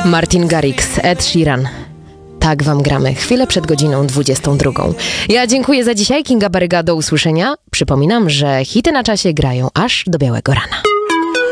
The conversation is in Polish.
Martin Garrix, Ed Sheeran. Tak wam gramy, chwilę przed godziną 22. Ja dziękuję za dzisiaj, Kinga Baryga, do usłyszenia. Przypominam, że hity na czasie grają aż do białego rana.